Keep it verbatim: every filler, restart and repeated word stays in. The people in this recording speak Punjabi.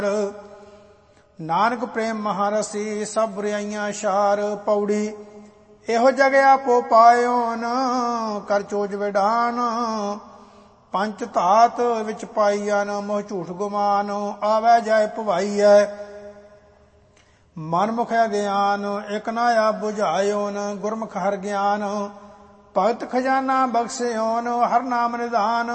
ਨਾਨਕ ਪ੍ਰੇਮ ਮਹਾਰਸੀ ਸਭ ਬੁਰਾਈਆਂ ਸ਼ਾਰ। ਪੌੜੀ ਇਹੋ ਜਗ ਆਪੋ ਪਾਇਓਨ ਕਰ ਚੋਜ ਵਿਡਾਨ। ਪੰਚ ਧਾਤ ਵਿੱਚ ਪਾਈਨ ਮੋਹ ਝੂਠ ਗੁਮਾਨ। ਆਵੈ ਜਾਇ ਭਵਾਈਐ ਮਨ ਮੁਖ ਗਿਆਨ। ਇਕ ਨਾ ਆਪ ਬੁਝਾਇਓਨ ਗੁਰਮੁਖ ਹਰ ਗਿਆਨ। ਭਗਤ ਖਜ਼ਾਨਾ ਬਖਸ਼ਿਓਨ ਹਰ ਨਾਮ ਨਿਧਾਨ।